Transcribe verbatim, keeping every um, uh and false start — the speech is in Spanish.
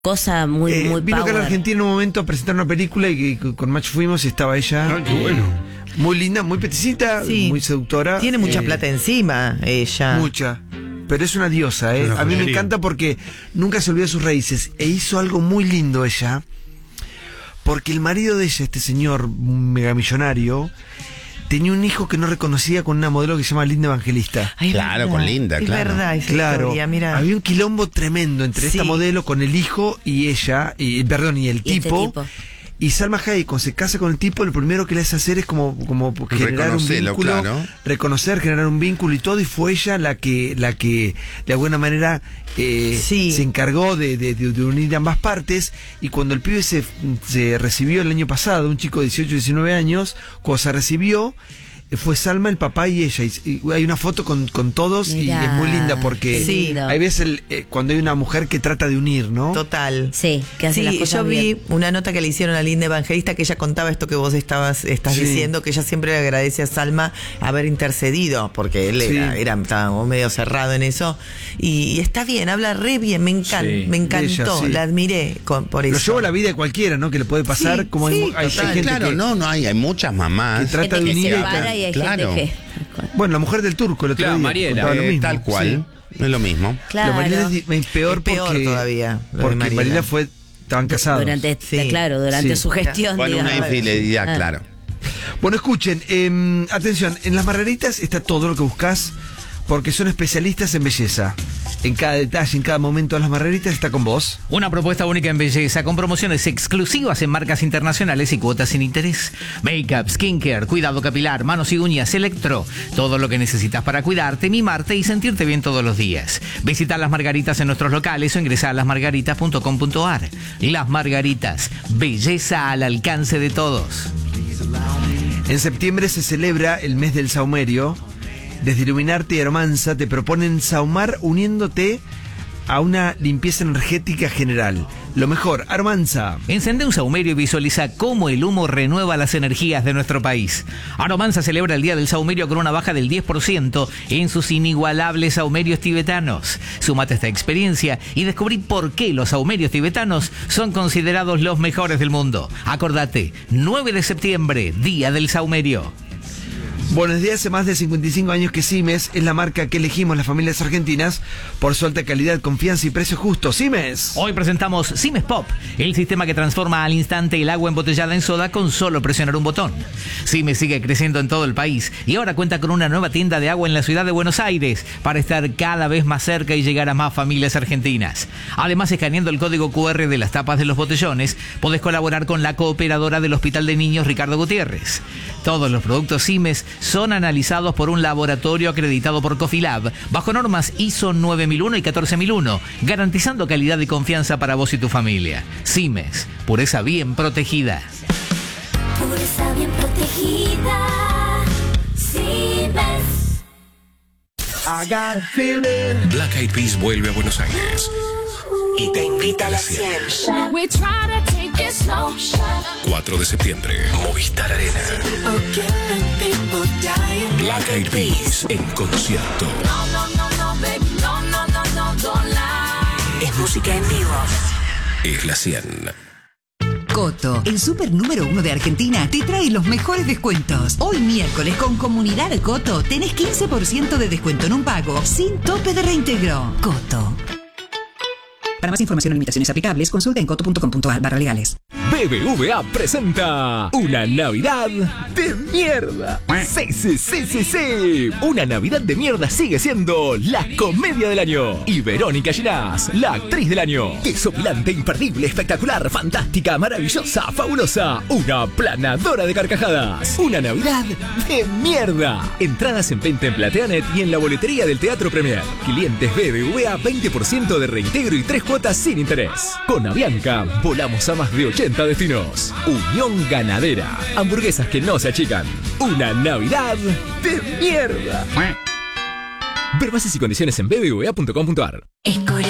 cosa muy, eh, muy vino acá a la power. Argentina en un momento a presentar una película y que con Macho fuimos y estaba ella. Ah, qué bueno. Muy linda, muy peticita, Sí. muy seductora. Tiene mucha eh, plata encima, ella. Mucha. Pero es una diosa, ¿eh? Una A mí me joyería. encanta porque nunca se olvidó de sus raíces. E hizo algo muy lindo ella. Porque el marido de ella, este señor megamillonario, tenía un hijo que no reconocía con una modelo que se llama Linda Evangelista. Ay, es Claro, verdad, con Linda, es claro. verdad esa Claro, historia, mira. había un quilombo tremendo entre Sí. esta modelo con el hijo y ella, y perdón, y el Y este tipo. tipo. Y Salma Hayek, cuando se casa con el tipo, lo primero que le hace hacer es como, como generar un Reconocerlo, vínculo, claro. reconocer, generar un vínculo y todo, y fue ella la que, la que de alguna manera eh, Sí. se encargó de, de, de- de unir ambas partes. Y cuando el pibe se, se recibió el año pasado, un chico de dieciocho, diecinueve años, cuando se recibió, fue Salma, el papá y ella. Y, y hay una foto con, con todos Mirá, y es muy linda porque qué Sí. lindo. hay veces el, eh, cuando hay una mujer que trata de unir, ¿no? Total. Sí, que hace Sí, las cosas yo vi bien. una nota que le hicieron a Linda Evangelista que ella contaba esto que vos estabas estás Sí. diciendo, que ella siempre le agradece a Salma haber intercedido, porque él era, Sí. era estaba medio cerrado en eso. Y, y está bien, habla re bien, me, encan- Sí. me encantó, Ella, sí. la admiré con- por eso. Lo llevo a la vida de cualquiera, ¿no? Que le puede pasar, Sí, como hay, sí, hay- hay total, gente Claro, que... no, no hay, hay muchas mamás. que trata Gente de que unir se y- para y hay claro. gente que... Bueno, la mujer del turco, el otro Claro, día, Mariela, contaba lo Eh, mismo. tal cual, es lo mismo. Claro. Lo Mariela es, di- es peor, Es peor porque, todavía, lo de porque Mariela. Mariela fue, estaban casados. Durante, Sí. claro, durante Sí. su gestión, Bueno, una digamos. infidelidad, Ah. claro. Bueno, escuchen, eh, atención, en las margaritas está todo lo que buscas, porque son especialistas en belleza. En cada detalle, en cada momento de las margaritas está con vos. Una propuesta única en belleza, con promociones exclusivas en marcas internacionales y cuotas sin interés. Make-up, skincare, cuidado capilar, manos y uñas, electro. Todo lo que necesitas para cuidarte, mimarte y sentirte bien todos los días. Visita Las Margaritas en nuestros locales o ingresa a las margaritas punto com punto a r. Las Margaritas, belleza al alcance de todos. En septiembre se celebra el mes del saumerio. Desde Iluminarte y Aromanza te proponen saumar uniéndote a una limpieza energética general. Lo mejor, Aromanza. Encende un saumerio y visualiza cómo el humo renueva las energías de nuestro país. Aromanza celebra el Día del Saumerio con una baja del diez por ciento en sus inigualables saumerios tibetanos. Súmate a esta experiencia y descubrí por qué los saumerios tibetanos son considerados los mejores del mundo. Acordate, nueve de septiembre, Día del Saumerio. Bueno, desde hace más de cincuenta y cinco años que Siemens es la marca que elegimos las familias argentinas por su alta calidad, confianza y precio justo. Siemens. Hoy presentamos Siemens Pop, el sistema que transforma al instante el agua embotellada en soda con solo presionar un botón. Siemens sigue creciendo en todo el país y ahora cuenta con una nueva tienda de agua en la ciudad de Buenos Aires para estar cada vez más cerca y llegar a más familias argentinas. Además, escaneando el código cu erre de las tapas de los botellones, podés colaborar con la cooperadora del Hospital de Niños Ricardo Gutiérrez. Todos los productos Siemens son analizados por un laboratorio acreditado por Cofilab bajo normas I S O nueve mil uno y catorce mil uno, garantizando calidad y confianza para vos y tu familia. Siemens, pureza bien protegida. Pureza bien protegida. Siemens. Black Eyed Peas vuelve a Buenos Aires y te invita a la cien. We try to take it slow. cuatro de septiembre, Movistar Arena. Black Eyed Peas en concierto. No, no, no, no, baby, no, no, no, no, don't lie. Es música en vivo. Es la cien. Coto, el super número uno de Argentina, te trae los mejores descuentos. Hoy miércoles con Comunidad Coto tenés quince por ciento de descuento en un pago sin tope de reintegro. Coto. Para más información o limitaciones aplicables, consulta en coto punto com punto a r barra legales. B B V A presenta una Navidad de mierda. Sí, sí, sí, sí, sí. Una Navidad de mierda sigue siendo la comedia del año. Y Verónica Ginás, la actriz del año. Desopilante, imperdible, espectacular, fantástica, maravillosa, fabulosa. Una planadora de carcajadas. Una Navidad de mierda. Entradas en venta en Plateanet y en la boletería del Teatro Premier. Clientes B B V A, veinte por ciento de reintegro y tres cuotas sin interés. Con Avianca, volamos a más de ochenta destinos. Unión Ganadera. Hamburguesas que no se achican. Una Navidad de mierda. Ver bases y condiciones en b b v a punto com punto a r. Escoria.